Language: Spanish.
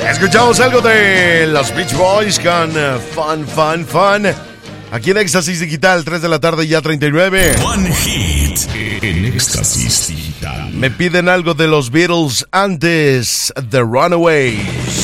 Escuchamos algo de los Beach Boys con Fun. Aquí en Éxtasis Digital, 3 de la tarde, ya 39. One Hit en Éxtasis Digital. Me piden algo de los Beatles antes, The Runaways.